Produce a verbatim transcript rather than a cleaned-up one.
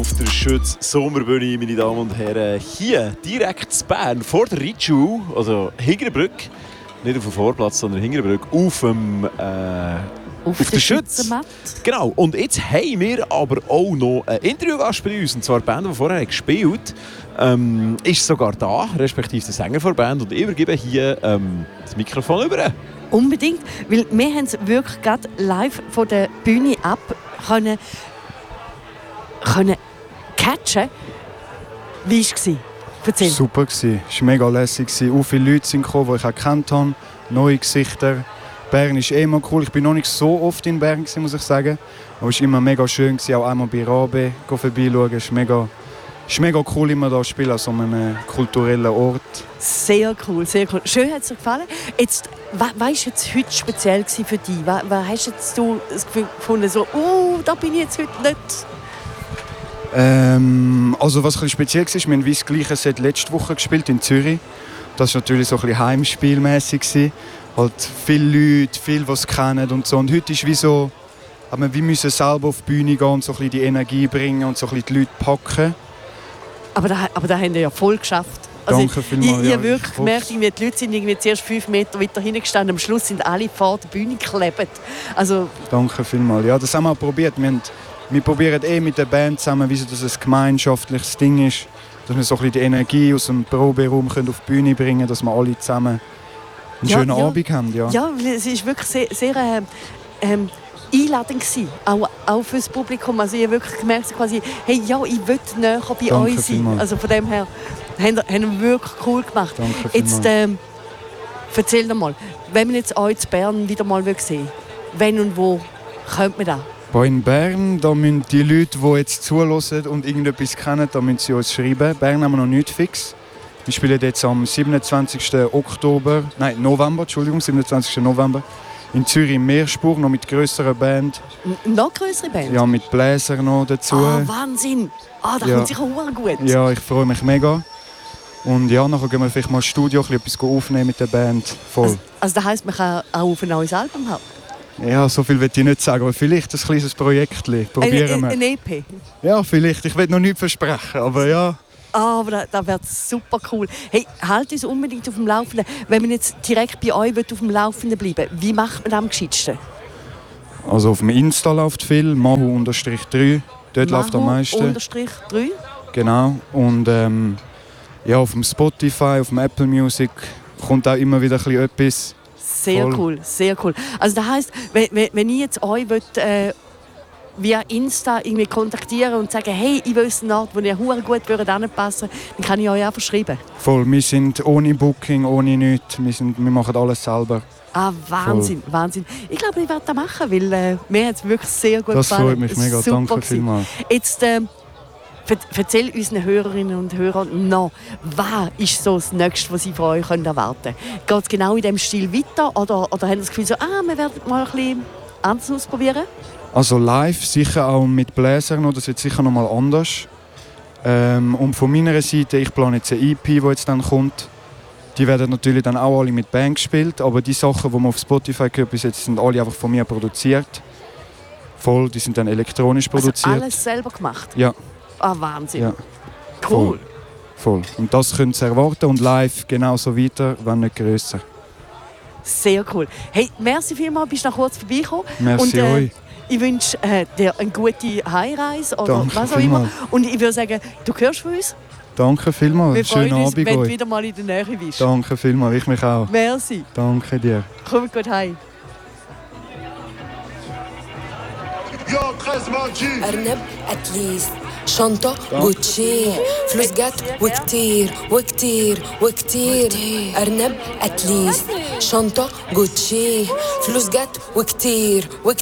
auf der Schütz Sommerbühne, meine Damen und Herren. Hier, direkt in Bern, vor der Reitschule, also hinter der Brücke. Nicht auf dem Vorplatz, sondern hinter der Brücke, auf dem... Äh, Auf, auf der Schütz. Genau. Und jetzt haben wir aber auch noch einen Interviewgast bei uns. Und zwar die Band, die vorher gespielt hat, ähm, ist sogar da, respektive der Sänger der Band. Und ich übergebe hier ähm, das Mikrofon über. Unbedingt, weil wir haben es wirklich gerade live von der Bühne ab können, können catchen. Wie war es? Erzähl. Super gsi, es war mega lässig. Auch viele Leute sind gekommen, die ich auch gekannt habe. Neue Gesichter. Bern ist immer cool. Ich bin noch nicht so oft in Bern, muss ich sagen. Aber es war immer mega schön, auch einmal bei Rabe vorbeischauen. Es ist mega, ist mega cool, immer hier zu spielen, an so einem kulturellen Ort. Sehr cool, sehr cool. Schön, hat es dir gefallen. Jetzt, was war jetzt heute speziell für dich? Was, was hast jetzt du das Gefühl gefunden, so, oh, da bin ich jetzt heute nicht? Ähm, also was ein bisschen speziell war, wir haben wie das gleiche Set letzte Woche gespielt in Zürich. Das war natürlich so ein bisschen heimspielmäßig. Halt viele Leute, viele, die es kennen und so. Und heute ist wie so, aber wir müssen selber auf die Bühne gehen und so ein bisschen die Energie bringen und so ein bisschen die Leute packen. Aber da, aber da haben wir ja voll geschafft. Also Danke vielmals. Ich, ich ja, habe wirklich gemerkt, die Leute sind irgendwie zuerst fünf Meter weiter hingestanden. Am Schluss sind alle vor der Bühne geklebt. Also, Danke vielmals. Ja, das haben wir auch probiert. Wir, haben, wir probieren eh mit der Band zusammen, wie das ein gemeinschaftliches Ding ist. Dass wir so ein bisschen die Energie aus dem Proberaum auf die Bühne bringen können, dass wir alle zusammen einen ja, schönen ja, Abend haben. Ja, ja es war wirklich sehr, sehr äh, ähm, einladend gewesen, auch, auch für das Publikum. Also ich habe wirklich gemerkt, quasi, hey, ja, ich will näher bei Danke euch sein. vielmals. Also von dem her haben wir, haben wir wirklich cool gemacht. Danke jetzt ähm, erzähl doch mal, wenn man jetzt euch in Bern wieder mal sehen will, wenn und wo kommt man da? Bei in Bern, da müssen die Leute, die jetzt zuhören und irgendetwas kennen, da müssen sie uns schreiben. Bern haben wir noch nicht fix. Wir spielen jetzt am siebenundzwanzigsten Oktober, nein, November, Entschuldigung, siebenundzwanzigsten November in Zürich im Meerspruch, noch mit grösserer Band. N- noch größere Band? Ja, mit Bläser noch dazu. Ah, Wahnsinn! Ah, das ja. kommt sicher auch gut. Ja, ich freue mich mega. Und ja, nachher gehen wir vielleicht mal ins Studio, etwas aufnehmen mit der Band. Voll. Also, also das heisst, man kann auch auf ein neues Album haben? Ja, so viel will ich nicht sagen, aber vielleicht ein kleines Projekt. Probieren wir. Ein E P? Ja, vielleicht. Ich will noch nichts versprechen, aber ja. Ah, aber das, das wäre super cool. Hey, halt uns unbedingt auf dem Laufenden. Wenn man jetzt direkt bei euch auf dem Laufenden bleiben will, wie macht man das am gescheitsten? Also auf dem Insta läuft viel, mahu drei. Dort Mahu läuft am meisten. drei. Genau. Und ähm, ja, auf dem Spotify, auf dem Apple Music kommt auch immer wieder ein bisschen etwas. Sehr Voll. cool, sehr cool. Also das heisst, wenn, wenn ich jetzt euch will, äh, via Insta irgendwie kontaktieren und sagen, hey, ich will einen Ort, wo ihr hure gut anpassen würdet, dann kann ich euch einfach schreiben. Voll, wir sind ohne Booking, ohne nichts. Wir, sind, wir machen alles selber. Ah, Wahnsinn, Voll. Wahnsinn. Ich glaube, ich werde das machen, weil äh, mir hat es wirklich sehr gut das gefallen. Das freut mich mega, super danke gewesen. vielmals. Jetzt äh, erzähl unseren Hörerinnen und Hörern noch, was ist so das Nächste, was sie von euch erwarten können? Geht es genau in diesem Stil weiter oder, oder haben Sie das Gefühl, so, ah, wir werden mal ein bisschen anders ausprobieren? Also live sicher auch mit Bläsern, das wird sicher noch mal anders. Ähm, und von meiner Seite, ich plane jetzt eine E P, die jetzt dann kommt. Die werden natürlich dann auch alle mit Band gespielt, aber die Sachen, die man auf Spotify gehört bis jetzt, sind alle einfach von mir produziert. Voll, die sind dann elektronisch produziert. Also alles selber gemacht? Ja. Ah, Wahnsinn. Ja. Cool. Voll. Voll. Und das könnt ihr erwarten und live genauso weiter, wenn nicht grösser. Sehr cool. Hey, merci vielmals, bist du noch kurz vorbeigekommen. Merci und, äh, euch. Ich wünsche äh, dir eine gute Heimreise oder Danke was auch vielmals. immer. Und ich würde sagen, du hörst von uns. Danke vielmals. Wir freuen Schönen uns, Abend wenn du euch. wieder mal in der Nähe bist. Danke vielmals, ich mich auch. Merci. Danke dir. Komm gut heim. أرنب أتليس شنطة جوتشي فلوس جت وكتير وكتير وكتير أرنب أتليس شنطة جوتشي فلوس جت وكتير وكتير